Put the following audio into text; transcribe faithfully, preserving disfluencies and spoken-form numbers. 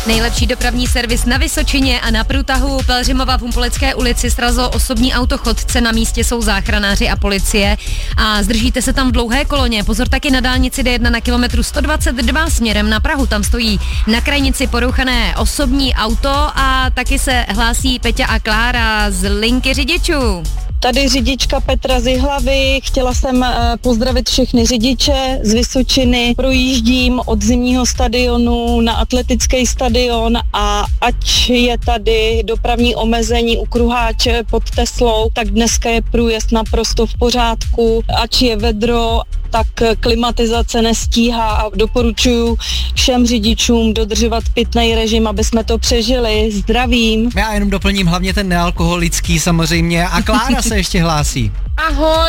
Nejlepší dopravní servis na Vysočině a na průtahu Pelhřimova v Humpolecké ulici srazilo osobní auto chodce, na místě jsou záchranáři a policie a zdržíte se tam v dlouhé koloně. Pozor taky na dálnici D jedna na kilometru sto dvacet dva směrem na Prahu, tam stojí na krajnici porouchané osobní auto a taky se hlásí Peťa a Klára z linky řidičů. Tady řidička Petra z Jihlavy, chtěla jsem pozdravit všechny řidiče z Vysočiny, projíždím od zimního stadionu na atletický stadion a ať je tady dopravní omezení u Kruháče pod Teslou, tak dneska je průjezd naprosto v pořádku, ač je vedro, tak klimatizace nestíhá a doporučuji všem řidičům dodržovat pitný režim, aby jsme to přežili. Zdravím. Já jenom doplním hlavně ten nealkoholický samozřejmě a Klára se ještě hlásí. Ahoj,